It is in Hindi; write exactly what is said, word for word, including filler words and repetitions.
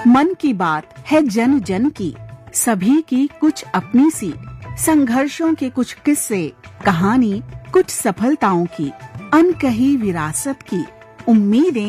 मन की बात है जन जन की, सभी की कुछ अपनी सी, संघर्षों के कुछ किस्से, कहानी कुछ सफलताओं की, अनकही विरासत की, उम्मीदें